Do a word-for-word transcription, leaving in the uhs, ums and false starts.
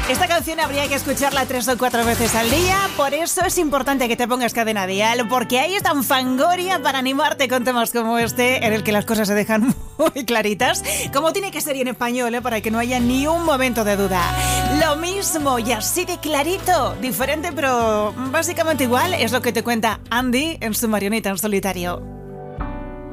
Esta canción habría que escucharla tres o cuatro veces al día, por eso es importante que te pongas Cadena Dial, porque ahí está un Fangoria para animarte con temas como este, en el que las cosas se dejan muy claritas, como tiene que ser y en español, ¿eh? Para que no haya ni un momento de duda. Lo mismo y así de clarito, diferente pero básicamente igual, es lo que te cuenta Andy en su Marioneta en Solitario.